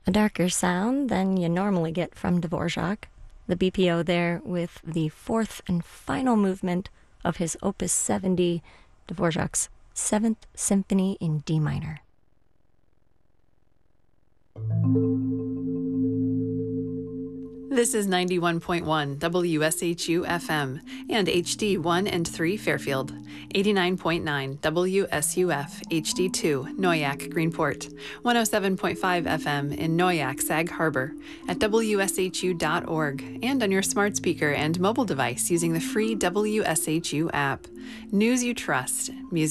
A darker sound than you normally get from Dvorak. The BPO there with the fourth and final movement of his Opus 70, Dvorak's Seventh Symphony in D minor. This is 91.1 WSHU FM and HD 1 and 3 Fairfield, 89.9 WSUF HD2 Noyak Greenport, 107.5 FM in Noyak Sag Harbor, at WSHU.org, and on your smart speaker and mobile device using the free WSHU app. News you trust, music